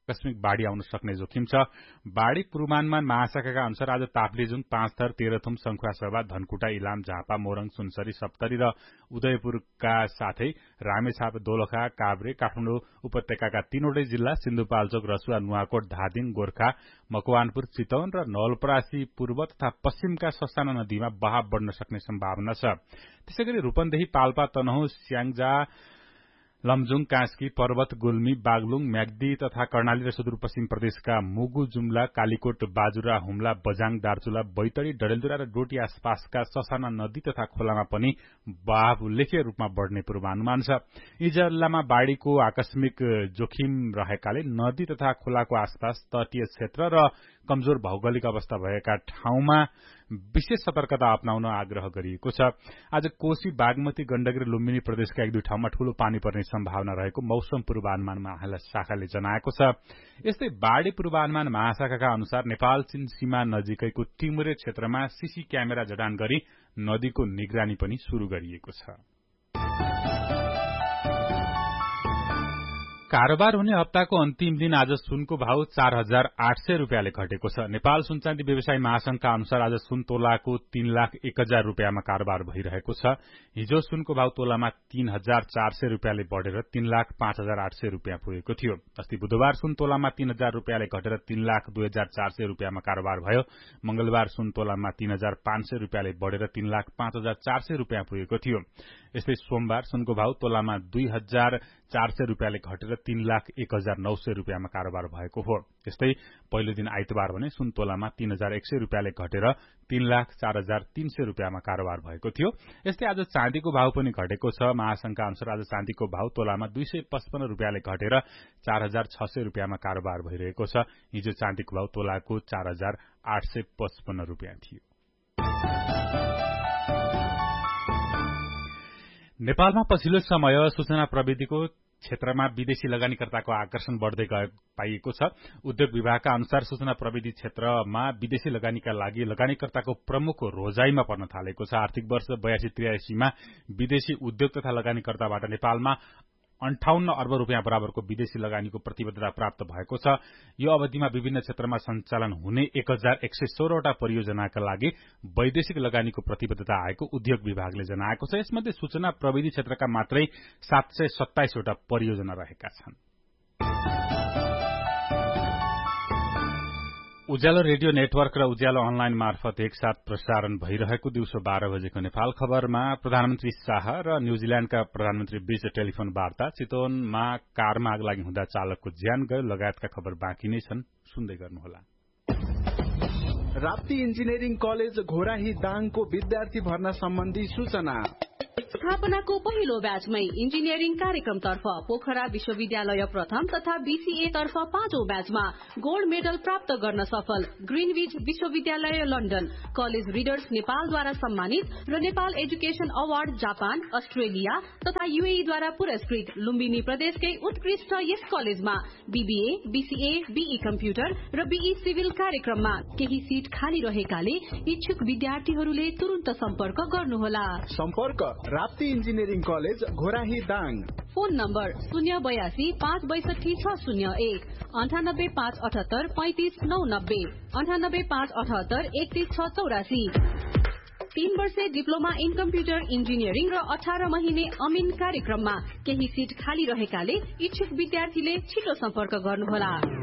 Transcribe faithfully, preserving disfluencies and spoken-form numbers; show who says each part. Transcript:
Speaker 1: आकस्मिक बाढ़ी आउन सक्ने जोखिम छ। बाढ़ी पूर्वानुमान महाशाखाका अनुसार आज ताप्लेजुङ, पाँचथर, तेह्रथुम, संखुवासभा, धनकुटा, इलाम, झापा, मोरङ, सुनसरी, सप्तरी र उदयपुरका साथै रामेछाप, दोलखा, काभ्रे, काठमाडौँ उपत्यकाका तीनवटै जिल्ला, सिन्धुपाल्चोक, रसुवा, नुवाकोट, धादिङ, गोर्खा, मकवानपुर, चितवन र नवलपरासी पूर्व तथा पश्चिमका ससाना नदीमा बहाव बढ्न सक्ने सम्भावना छ। त्यसैगरी रूपन्देही, पाल्पा, तनहुँ, स्याङ्जा, लमजुङ, कास्की, पर्वत, गुल्मी, बागलुङ, म्याग्दी तथा कर्णाली र सुदूरपश्चिम प्रदेशका मुगु, जुम्ला, कालीकोट, बाजुरा, हुम्ला, बजाङ, दार्चुला, बैतडी, डडेलधुरा र डोटी आसपासका ससाना नदी तथा खोलामा पनि बहाव उल्लेख्य रूपमा बढ़ने पूर्वानुमान छ। यी जिल्लामा बाढ़ीको आकस्मिक जोखिम रहेकाले नदी तथा खोलाको आसपास तटीय क्षेत्र र कमजोर भौगोलिक अवस्था भएका ठाउँमा विशेष सतर्कता अपनाउन आग्रह गरिएको छ। आज कोशी, बागमती, गण्डकी र लुम्बिनी प्रदेशका एक दुई ठाउँमा ठूलो पानी पर्ने सम्भावना रहेको मौसम पूर्वानुमान महाशाखाले जनाएको छ। यस्तै बाढ़ी पूर्वानुमान महाशाखाका अनुसार नेपाल चीन सीमा नजिकैको टिमुरे क्षेत्रमा सीसी क्यामेरा जडान गरी नदीको निगरानी पनि शुरू गरिएको छ। कारोबार हुने हप्ताको अन्तिम दिन आज सुनको भाव चार हजार आठ सय रुपियाँले घटेको छ। नेपाल सुनचाँदी व्यवसायी महासंघका अनुसार आज सुन तोलाको तीन लाख एक हजार रुपियाँमा कारोबार भइरहेको छ। हिजो सुनको भाव तोलामा तीन हजार चार सय रुपियाँले बढ़ेर तीन लाख पाँच हजार आठ सय रुपियाँ पुगेको थियो। अस्ति बुधबार सुन तोलामा तीन हजार रुपियाँले घटेर तीन लाख दुई हजार चार सय रुपियाँमा कारोबार भयो। मंगलबार सुन तोलामा तीन हजार पाँच सय रुपियाँले बढ़ेर तीन लाख पाँच हजार चार सय रुपियाँ पुगेको थियो। यस्तै सोमबार सुनको भाव तोलामा दुई हजार चार सय रुपियाँले घटेर तीन लाख एक हजार नौ सय रुपियाँमा कारोबार भएको हो। यस्तै पहिलो दिन आइतबार भने सुन तोलामा तीन हजार एक सय रुपियाँले घटेर तीन लाख चार हजार तीन सय रुपियाँमा कारोबार भएको थियो। यस्तै आज चाँदीको भाव पनि घटेको छ। महासंघका अनुसार आज चाँदीको भाव तोलामा दुई सय पचपन्न रुपियाँले घटेर चार हजार छ सय रुपियाँमा कारोबार भइरहेको छ। हिजो चाँदीको भाव तोलाको चार हजार आठ सय पचपन्न रुपियाँ थियो। नेपालमा पछिल्लो समय सूचना प्रविधिको क्षेत्रमा विदेशी लगानीकर्ताको आकर्षण बढ़दै गएको पाइएको छ। उद्योग विभागका अनुसार सूचना प्रविधि क्षेत्रमा विदेशी लगानीका लागि लगानीकर्ताको प्रमुख रोजाइमा पर्न थालेको छ। आर्थिक वर्ष बयासी त्रियासीमा विदेशी उद्योग तथा लगानीकर्ताबाट नेपालमा अन्ठाउन्न अर्ब रुपियाँ बराबरको विदेशी लगानीको प्रतिबद्धता प्राप्त भएको छ। यो अवधिमा विभिन्न क्षेत्रमा सञ्चालन हुने एक हजार एक सय सोह्रवटा परियोजनाका लागि वैदेशिक लगानीको प्रतिबद्धता आएको उद्योग विभागले जनाएको छ। यसमध्ये सूचना प्रविधि क्षेत्रका मात्रै सात सय सत्ताइसवटा परियोजना रहेका छन्। उज्यालो रेडियो नेटवर्क र उज्यालो अनलाइन मार्फत एकसाथ प्रसारण भइरहेको दिउँसो बाह्र बजेको नेपाल खबरमा प्रधानमन्त्री शाह र न्यूजील्याण्डका प्रधानमन्त्री बीच टेलिफोन वार्ता, चितवनमा कारमा आग लागि हुँदा चालकको ज्यान गयो लगायतका खबर बाँकी नै छन्। सुन्दै गर्नुहोला।
Speaker 2: राप्ती इन्जिनियरिङ कलेज घोराही दाङको विद्यार्थी भर्ना सम्बन्धी सूचना।
Speaker 3: स्थापनाको पहिलो ब्याचमै इन्जिनियरिङ कार्यक्रमतर्फ पोखरा विश्वविद्यालय प्रथम तथा बीसीए तर्फ पाँचौं ब्याचमा गोल्ड मेडल प्राप्त गर्न सफल ग्रीनविच विश्वविद्यालय लन्डन, कलेज रिडर्स नेपालद्वारा सम्मानित र Nepal education award Japan, Australia तथा यूएईद्वारा पुरस्कृत लुम्बिनी प्रदेशकै उत्कृष्ट यस कलेजमा बीबीए, बीसीए, बीई कम्प्युटर र बीई सिभिल कार्यक्रममा केही सीट खाली रहेकाले इच्छुक विद्यार्थीहरूले तुरुन्त सम्पर्क गर्नुहोला।
Speaker 2: सम्पर्क Rapti engineering college Ghorahi Dang.
Speaker 3: Phone number शून्य बयासी पाँच बैसठी छ शून्य एक अन्ठानब्बे पाँच अठहत्तर पैंतिस नौ नब्बे अन्ठानब्बे पाँच अठहत्तर एकतीस छ चौरासी। तीन वर्षे डिप्लोमा इन कम्प्युटर इन्जिनियरिङ र अठार महिने अमिन कार्यक्रममा केही सीट खाली रहेकाले इच्छुक विद्यार्थीले छिटो सम्पर्क गर्नुहोला।